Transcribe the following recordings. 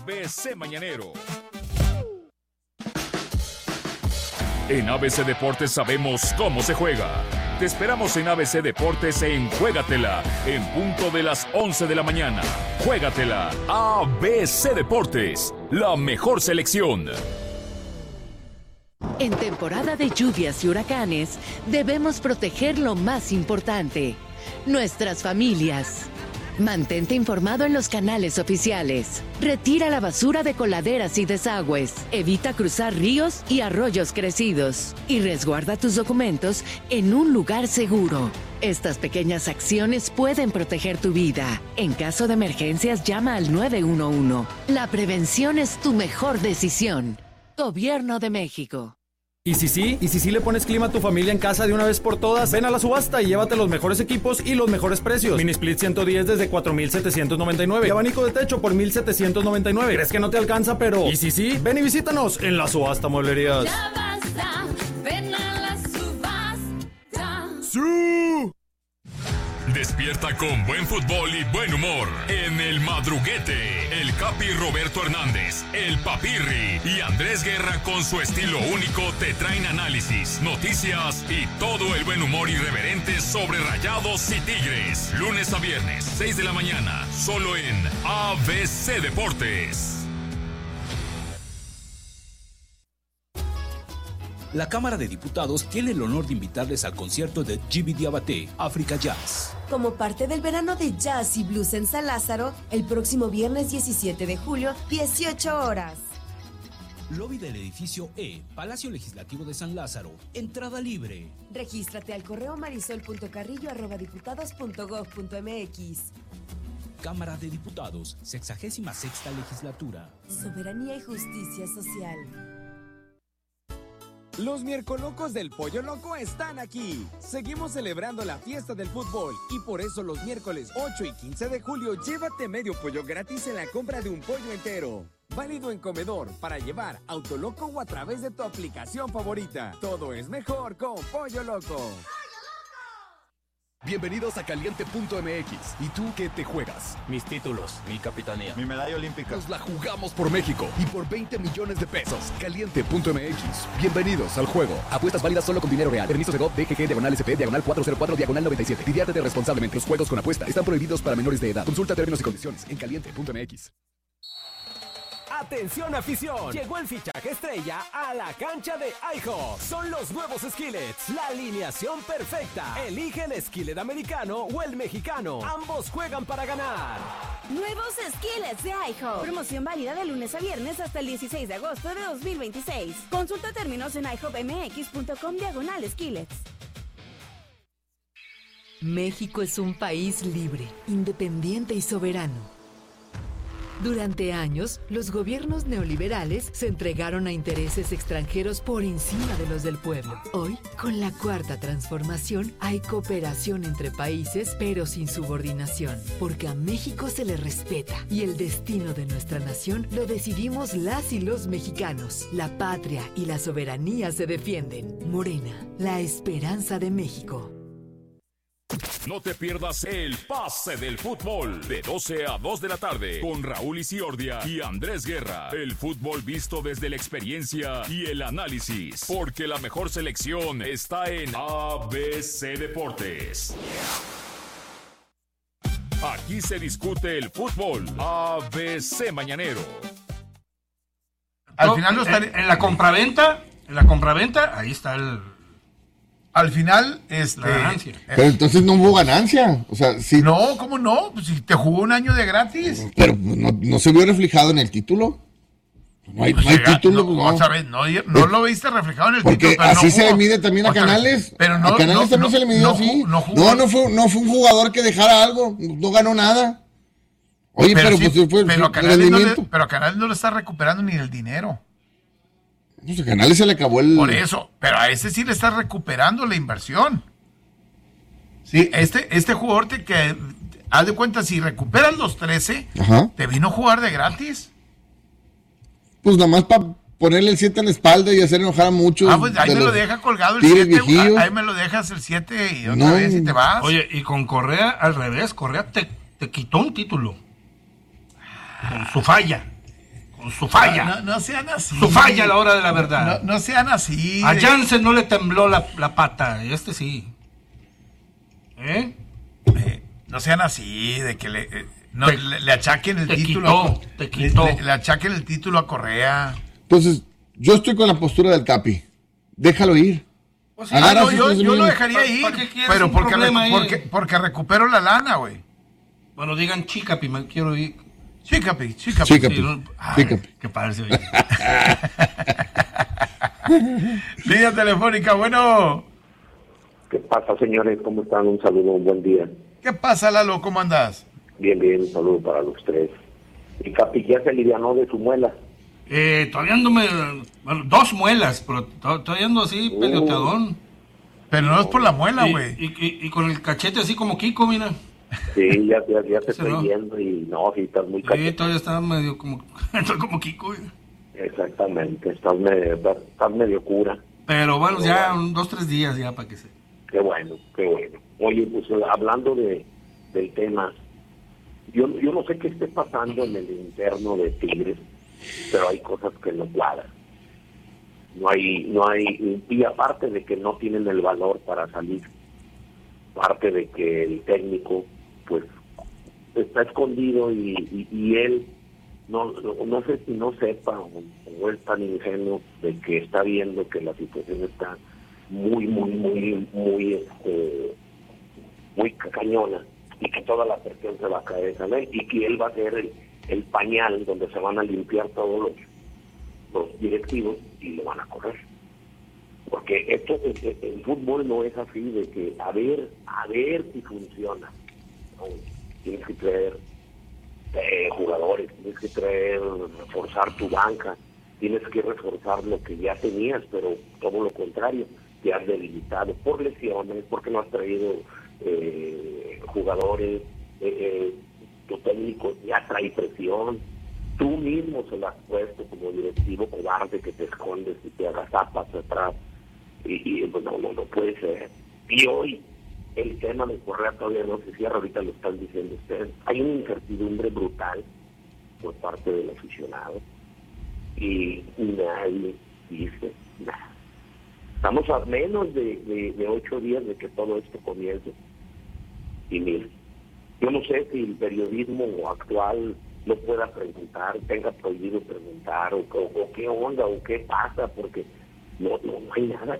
ABC Mañanero. En ABC Deportes sabemos cómo se juega. Te esperamos en ABC Deportes en Juégatela, en punto de las 11 de la mañana. Juégatela, ABC Deportes, la mejor selección. En temporada de lluvias y huracanes, debemos proteger lo más importante, nuestras familias. Mantente informado en los canales oficiales. Retira la basura de coladeras y desagües. Evita cruzar ríos y arroyos crecidos. Y resguarda tus documentos en un lugar seguro. Estas pequeñas acciones pueden proteger tu vida. En caso de emergencias, llama al 911. La prevención es tu mejor decisión. Gobierno de México. ¿Y si sí le pones clima a tu familia en casa de una vez por todas? Ven a la subasta y llévate los mejores equipos y los mejores precios. Mini Split 110 desde 4,799 y abanico de techo por 1,799. ¿Crees que no te alcanza? Pero ¿y si sí? Ven y visítanos en la subasta Mueblerías. Ya basta, ven a la subasta. ¡Sí! Despierta con buen fútbol y buen humor en El Madruguete. El Capi Roberto Hernández, el Papirri y Andrés Guerra con su estilo único te traen análisis, noticias y todo el buen humor irreverente sobre Rayados y Tigres. Lunes a viernes, 6 de la mañana, solo en ABC Deportes. La Cámara de Diputados tiene el honor de invitarles al concierto de Djiby Diabaté, África Jazz. Como parte del verano de jazz y blues en San Lázaro, el próximo viernes 17 de julio, 18 horas. Lobby del edificio E, Palacio Legislativo de San Lázaro. Entrada libre. Regístrate al correo marisol.carrillo@diputados.gov.mx. Cámara de Diputados, 66ª Legislatura. Soberanía y justicia social. Los Miercolocos del Pollo Loco están aquí. Seguimos celebrando la fiesta del fútbol y por eso los miércoles 8 y 15 de julio llévate medio pollo gratis en la compra de un pollo entero. Válido en comedor, para llevar, Autoloco o a través de tu aplicación favorita. Todo es mejor con Pollo Loco. Bienvenidos a Caliente.mx. ¿Y tú qué te juegas? Mis títulos, mi capitanía, mi medalla olímpica. Nos la jugamos por México y por 20 millones de pesos. Caliente.mx. Bienvenidos al juego. Apuestas válidas solo con dinero real. Permiso Segov, DGG, /SP, /404, /97. Diviértete responsablemente. Los juegos con apuesta están prohibidos para menores de edad. Consulta términos y condiciones en Caliente.mx. ¡Atención afición! Llegó el fichaje estrella a la cancha de IHOP. Son los nuevos skillets, la alineación perfecta. Elige el skillet americano o el mexicano. Ambos juegan para ganar. Nuevos skillets de IHOP. Promoción válida de lunes a viernes hasta el 16 de agosto de 2026. Consulta términos en ihopmx.com/skillets. México es un país libre, independiente y soberano. Durante años, los gobiernos neoliberales se entregaron a intereses extranjeros por encima de los del pueblo. Hoy, con la Cuarta Transformación, hay cooperación entre países, pero sin subordinación, porque a México se le respeta y el destino de nuestra nación lo decidimos las y los mexicanos. La patria y la soberanía se defienden. Morena, la esperanza de México. No te pierdas el Pase del Fútbol de 12 a 2 de la tarde con Raúl Isiordia y Andrés Guerra. El fútbol visto desde la experiencia y el análisis, porque la mejor selección está en ABC Deportes. Aquí se discute el fútbol. ABC Mañanero. Al final no está en la compraventa, ahí está el... Al final, la ganancia. Pero entonces no hubo ganancia. O sea, sí. No, ¿cómo no? Pues si te jugó un año de gratis. Pero no se vio reflejado en el título. No hay título, no. No lo viste reflejado en el porque título. Porque así se mide también a Canales. Pero a Canales también se le midió así. No fue un jugador que dejara algo. No ganó nada. Oye, pero sí, pues fue pero a Canales no le está recuperando ni el dinero. No sé, Canales se le acabó el... Por eso, pero a ese sí le está recuperando la inversión. Sí, este jugador que haz de cuenta, si recuperas los 13, te vino a jugar de gratis. Pues nada más para ponerle el 7 en la espalda y hacer enojar a muchos. Pues ahí me lo deja colgado el 7, ahí me lo dejas el 7 y otra vez y te vas. Oye, y con Correa al revés, Correa te quitó un título. Con su falla. Su falla. No sean así. Su falla a la hora de la verdad. No sean así. A Jansen no le tembló la pata, sí. No sean así, de que le achaquen el título. Te quitó. Le achaquen el título a Correa. Entonces, yo estoy con la postura del Capi. Déjalo ir. Pues sí, yo lo dejaría ir, pero porque recupero la lana, güey. Bueno, digan Chicapi, me quiero ir. Chicapi. Sí, qué padre se oye. Línea telefónica, bueno. ¿Qué pasa, señores? ¿Cómo están? Un saludo, un buen día. ¿Qué pasa, Lalo? ¿Cómo andas? Bien, un saludo para los tres. Y Capi ya se alivianó de su muela. Todavía ando bueno, 2 muelas, pero todavía ando así, pelioteadón. Pero no es por la muela, güey. Y con el cachete así como Kiko, mira. Sí, ya te estoy viendo y no, sí, estás muy cachete. Sí, todavía está medio como Kiko, güey. Exactamente, estás medio cura. Pero bueno, ya 2-3 días ya para que se... Qué bueno. Oye, pues hablando del tema, yo no sé qué esté pasando en el interno de Tigres, pero hay cosas que no cuadran. No hay, y aparte de que no tienen el valor para salir, aparte de que el técnico, pues, está escondido y él, no sé si no sepa o es tan ingenuo de que está viendo que la situación está muy cañona y que toda la presión se va a caer en él y que él va a ser el pañal donde se van a limpiar todos los directivos y lo van a correr. Porque el fútbol no es así de que a ver si funciona. No, tienes que traer jugadores, tienes que reforzar tu banca, tienes que reforzar lo que ya tenías, pero todo lo contrario, te has debilitado por lesiones, porque no has traído jugadores, tu técnico ya trae presión, tú mismo se lo has puesto como directivo cobarde que te escondes y te agazapas atrás, y pues no puede ser. Y hoy el tema de Correa todavía no se cierra, ahorita lo están diciendo ustedes, hay una incertidumbre brutal por parte del aficionado y nadie dice nada. Estamos a menos de 8 días de que todo esto comience. Y mire, yo no sé si el periodismo actual no pueda preguntar, tenga prohibido preguntar, o qué onda, o qué pasa, porque no hay nada,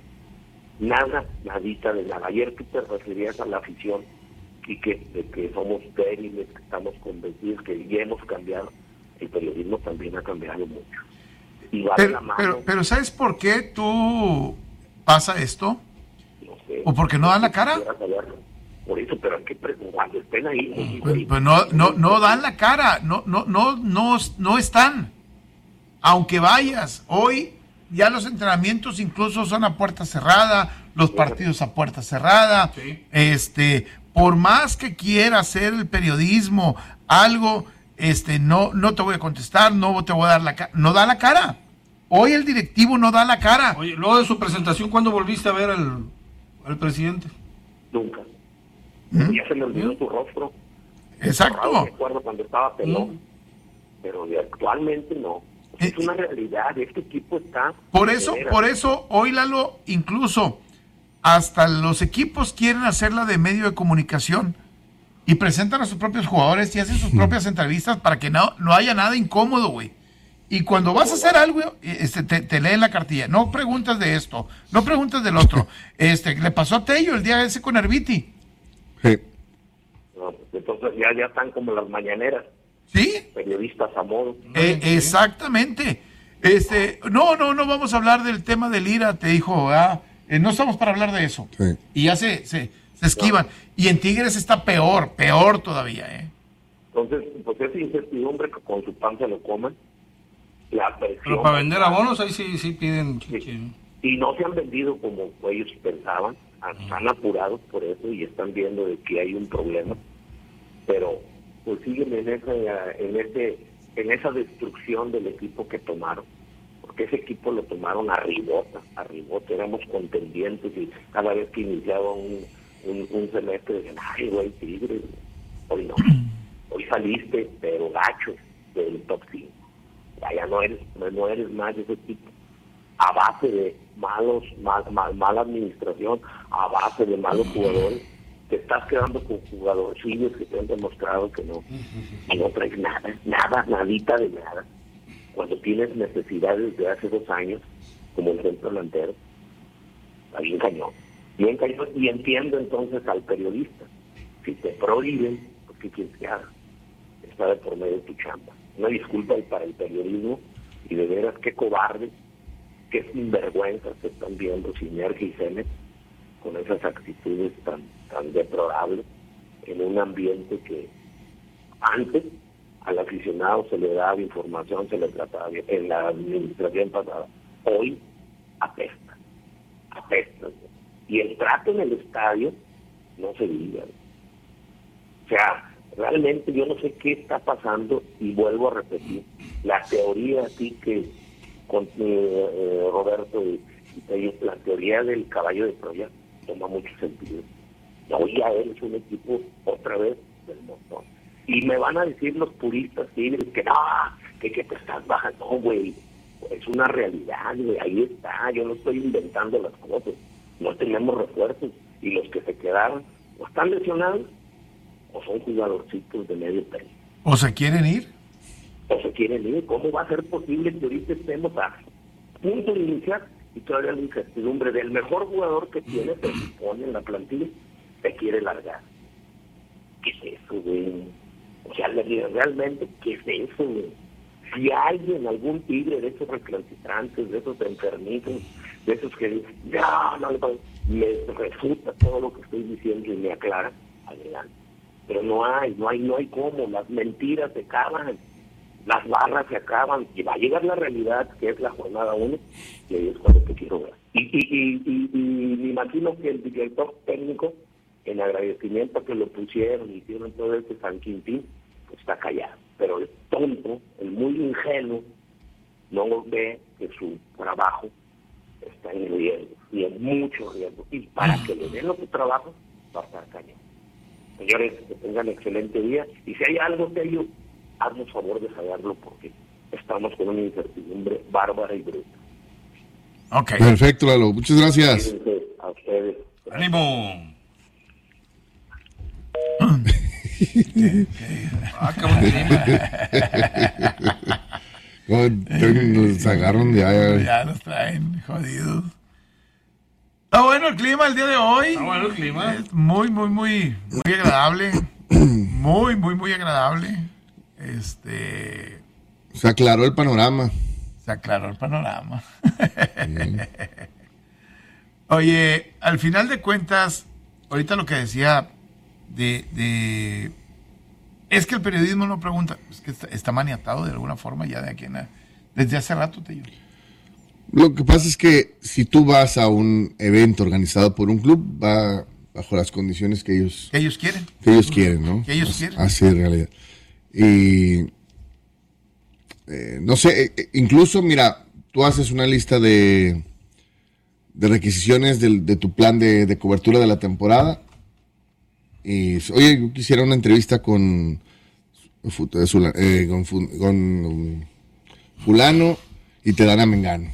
nadita de nada. Ayer tú te referías a la afición y que somos débiles, que estamos convencidos, que ya hemos cambiado. El periodismo también ha cambiado mucho. Pero ¿sabes por qué tú pasa esto? No sé. ¿O porque no dan la cara? Por eso, pero es que cuando estén ahí... Pues no dan la cara, no están. Aunque vayas, hoy ya los entrenamientos incluso son a puerta cerrada, los partidos a puerta cerrada. Sí. Por más que quiera hacer el periodismo algo, no te voy a contestar, no te voy a dar la cara, no da la cara. Hoy el directivo no da la cara. Oye, luego de su presentación, ¿cuándo volviste a ver al presidente? Nunca. Ya se me olvidó su rostro. Exacto. Me acuerdo cuando estaba pelón, pero actualmente no. Es una realidad, este equipo está... Por eso, hoy, Lalo, incluso hasta los equipos quieren hacerla de medio de comunicación y presentan a sus propios jugadores y hacen sus propias entrevistas para que no haya nada incómodo, güey. Y cuando vas a hacer algo, te leen la cartilla. No preguntas de esto, no preguntas del otro. Le pasó a Tello el día ese con Herbiti. Sí. No, entonces ya están como las mañaneras. ¿Sí? Periodistas a modo. Exactamente. No vamos a hablar del tema del IRA, te dijo, no estamos para hablar de eso. Sí. Y ya se esquivan. No. Y en Tigres está peor todavía, Entonces, pues esa incertidumbre que con su pan se lo coman. La presión. Pero para vender abonos ahí sí piden. Sí. Y no se han vendido como ellos pensaban. Están apurados por eso y están viendo de que hay un problema. Pero pues siguen en esa destrucción del equipo que tomaron, porque ese equipo lo tomaron a ribota, éramos contendientes y cada vez que iniciaba un semestre decían, ay güey, Tigres, hoy no, hoy saliste pero gacho del top 5, no eres más de ese tipo. A base de mala administración, a base de malos jugadores, te estás quedando con jugadores que te han demostrado que no traes nadita de nada. Cuando tienes necesidades de hace 2 años, como el centro delantero, está bien cañón. Y entiendo entonces al periodista. Si te prohíben, pues ¿qué quieres que haga? Está de por medio de tu chamba. Una disculpa para el periodismo, y de veras qué cobarde, qué sinvergüenza se están viendo Sinergia y Cemex con esas actitudes tan deplorables en un ambiente que antes al aficionado se le daba información, se le trataba bien, en la administración pasada. Hoy apesta. Y el trato en el estadio no se diga. O sea, realmente yo no sé qué está pasando, y vuelvo a repetir, la teoría así que con Roberto y la teoría del caballo de Troya toma mucho sentido. Hoy ya él es un equipo otra vez del montón. Y me van a decir los puristas tigres que no, que te estás bajando. No, güey, es una realidad, güey, ahí está. Yo no estoy inventando las cosas. No tenemos refuerzos, y los que se quedaron o están lesionados o son jugadorcitos de medio término. ¿O se quieren ir? ¿Cómo va a ser posible que ahorita estemos a punto de iniciar y todavía la incertidumbre del mejor jugador que tiene se pone en la plantilla, se quiere largar? ¿Qué es eso, güey? O sea, realmente, ¿qué es eso, güey? Si alguien, algún tigre de esos recalcitrantes, de esos enfermitos, de esos que no, me refuta todo lo que estoy diciendo y me aclara, adelante. Pero no hay cómo, las mentiras se acaban, las barras se acaban, y va a llegar la realidad, que es la jornada 1, y ahí es cuando te quiero ver. Y me imagino que el director técnico, en agradecimiento a que lo pusieron y hicieron todo este San Quintín, pues está callado. Pero el tonto, el muy ingenuo, no ve que su trabajo está en riesgo, y en mucho riesgo. Y para que le den su trabajo, va a estar cañón. Señores, que tengan excelente día. Y si hay algo serio, haznos favor de saberlo, porque estamos con una incertidumbre bárbara y bruta. Okay. Perfecto, Lalo. Muchas gracias. Fíjense a ustedes. ¡Ánimo! Nos agarran de allá. Ya nos traen jodidos. Está bueno el clima el día de hoy. Está bueno el clima. Es muy agradable. Muy agradable. Se aclaró el panorama. Oye, al final de cuentas, ahorita lo que decía es que el periodismo no pregunta, es que está maniatado de alguna forma ya desde hace rato, te digo. Lo que pasa es que si tú vas a un evento organizado por un club, va bajo las condiciones que ellos quieren. ¿No? Que ellos quieren. Así en realidad. Y no sé, incluso, mira, tú haces una lista de requisiciones de tu plan de cobertura de la temporada. Y, oye, yo quisiera una entrevista con fulano, y te dan a Mengano.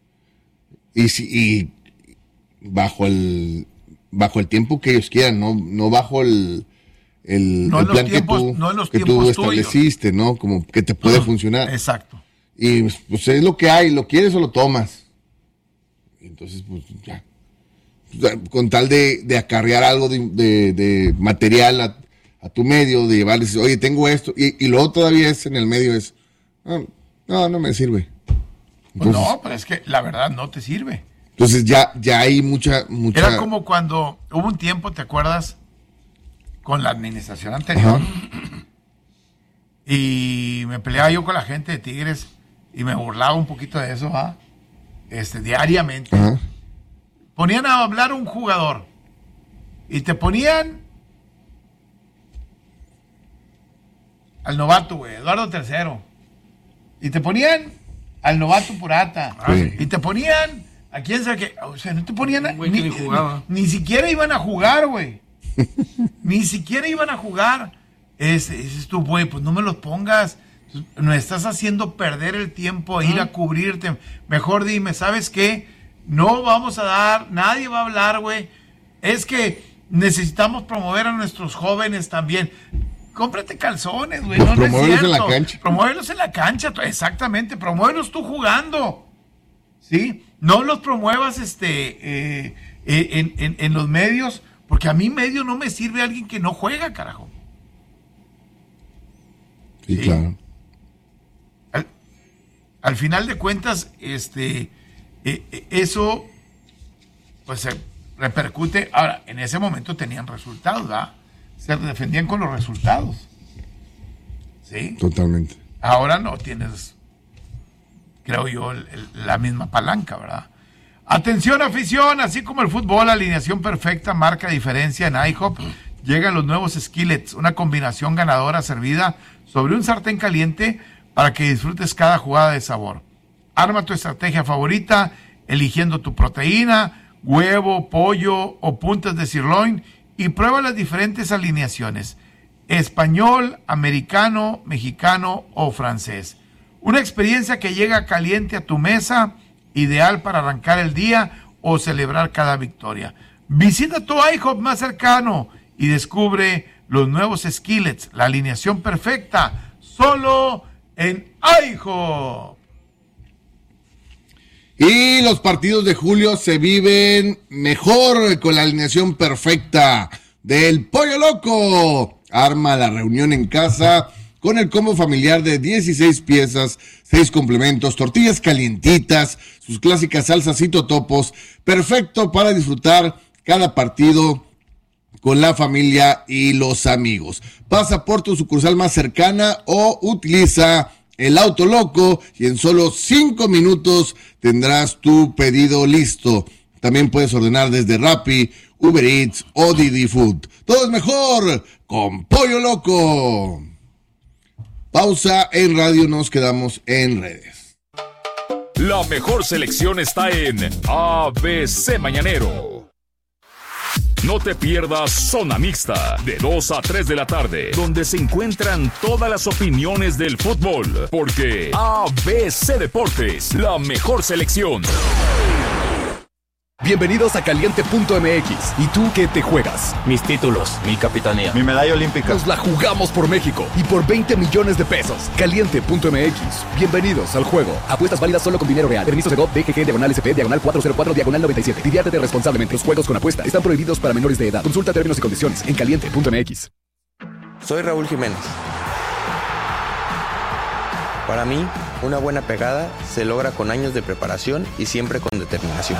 Y bajo el tiempo que ellos quieran, no bajo el plan que tú estableciste, ¿no? Como que te puede funcionar. Exacto. Y pues es lo que hay, lo quieres o lo tomas. Entonces, pues ya. Con tal de acarrear algo de material a tu medio, de llevarles, oye, tengo esto, y luego todavía es en el medio, es, no me sirve. Entonces, no, pero es que la verdad no te sirve. Entonces ya hay mucha... Era como cuando hubo un tiempo, ¿te acuerdas? Con la administración anterior. Ajá. Y me peleaba yo con la gente de Tigres y me burlaba un poquito de eso, diariamente. Ajá. Ponían a hablar un jugador y te ponían al novato, güey, Eduardo III, y te ponían al novato Purata, sí. Y te ponían a quién sabe qué, o sea, no te ponían ni siquiera iban a jugar, güey. Ni siquiera iban a jugar. Dices tú, güey, pues no me los pongas. Me estás haciendo perder el tiempo a ir a cubrirte. Mejor dime, ¿sabes qué? No vamos a dar, nadie va a hablar, güey. Es que necesitamos promover a nuestros jóvenes también. Cómprate calzones, güey. Pues no, promuévelos no es en la cierto. cancha. Promuévelos en la cancha, exactamente. Promuévelos tú jugando. ¿Sí? No los promuevas en los medios, porque a mí medio no me sirve alguien que no juega, carajo. Sí, claro. Al final de cuentas, eso pues se repercute. Ahora, en ese momento tenían resultados, ¿verdad? Se defendían con los resultados. ¿Sí? Totalmente. Ahora no tienes, creo yo, la misma palanca, ¿verdad? Atención, afición, así como el fútbol, la alineación perfecta marca diferencia en IHOP. Llegan los nuevos skillets, una combinación ganadora servida sobre un sartén caliente para que disfrutes cada jugada de sabor. Arma tu estrategia favorita, eligiendo tu proteína, huevo, pollo o puntas de sirloin y prueba las diferentes alineaciones: español, americano, mexicano o francés. Una experiencia que llega caliente a tu mesa, ideal para arrancar el día o celebrar cada victoria. Visita tu IHOP más cercano y descubre los nuevos skillets, la alineación perfecta, solo en IHOP. Y los partidos de julio se viven mejor con la alineación perfecta del Pollo Loco. Arma la reunión en casa con el combo familiar de 16 piezas, 6 complementos, tortillas calientitas, sus clásicas salsas y totopos, perfecto para disfrutar cada partido con la familia y los amigos. Pasa por tu sucursal más cercana o utiliza el Auto Loco y en solo 5 minutos tendrás tu pedido listo. También puedes ordenar desde Rappi, Uber Eats o Didi Food. Todo es mejor con Pollo Loco. Pausa en radio, nos quedamos en redes. La mejor selección está en ABC Mañanero. No te pierdas Zona Mixta, de 2 a 3 de la tarde, donde se encuentran todas las opiniones del fútbol, porque ABC Deportes, la mejor selección. Bienvenidos a Caliente.mx. ¿Y tú qué te juegas? Mis títulos, mi capitanía, mi medalla olímpica. Nos la jugamos por México y por 20 millones de pesos. Caliente.mx. Bienvenidos al juego. Apuestas válidas solo con dinero real. Permiso Segov DGG /SP /404 /97. Diviértete responsablemente. Los juegos con apuesta están prohibidos para menores de edad. Consulta términos y condiciones en Caliente.mx. Soy Raúl Jiménez. Para mí, una buena pegada se logra con años de preparación y siempre con determinación.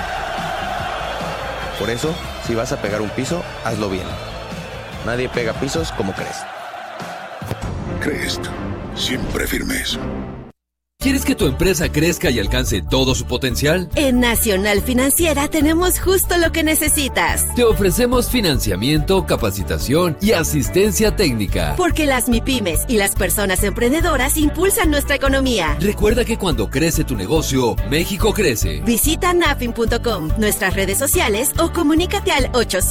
Por eso, si vas a pegar un piso, hazlo bien. Nadie pega pisos como Crest. Crest, siempre firmes. ¿Quieres que tu empresa crezca y alcance todo su potencial? En Nacional Financiera tenemos justo lo que necesitas. Te ofrecemos financiamiento, capacitación y asistencia técnica. Porque las MIPYMES y las personas emprendedoras impulsan nuestra economía. Recuerda que cuando crece tu negocio, México crece. Visita nafin.com, nuestras redes sociales o comunícate al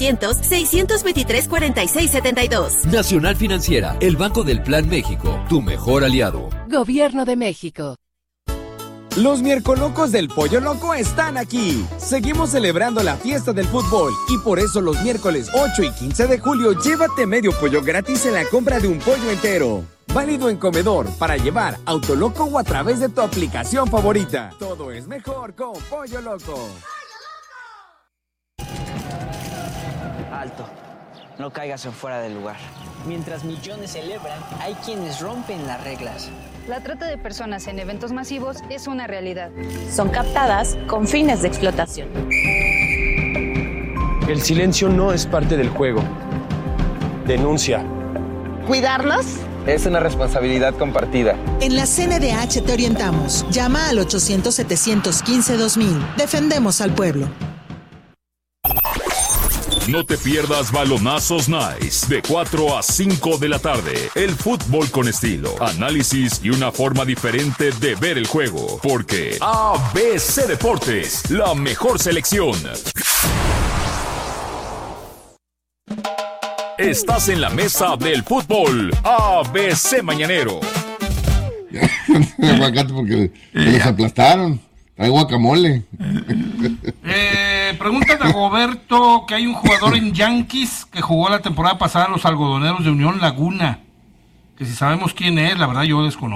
800-623-4672. Nacional Financiera, el Banco del Plan México, tu mejor aliado. Gobierno de México. Los Miercolocos del Pollo Loco están aquí. Seguimos celebrando la fiesta del fútbol y por eso los miércoles 8 y 15 de julio llévate medio pollo gratis en la compra de un pollo entero. Válido en comedor, para llevar, Autoloco o a través de tu aplicación favorita. Todo es mejor con Pollo Loco. Alto. No caigas en fuera del lugar. Mientras millones celebran, hay quienes rompen las reglas. La trata de personas en eventos masivos es una realidad. Son captadas con fines de explotación. El silencio no es parte del juego. Denuncia. ¿Cuidarlos? Es una responsabilidad compartida. En la CNDH te orientamos. Llama al 800-715-2000. Defendemos al pueblo. No te pierdas Balonazos Nice, de 4 a 5 de la tarde. El fútbol con estilo, análisis y una forma diferente de ver el juego. Porque ABC Deportes, la mejor selección. Estás en la mesa del fútbol ABC Mañanero. aguacate porque los aplastaron. Trae guacamole. Pregunta de Roberto que hay un jugador en Yankees que jugó la temporada pasada en los algodoneros de Unión Laguna. Que si sabemos quién es, la verdad yo desconozco.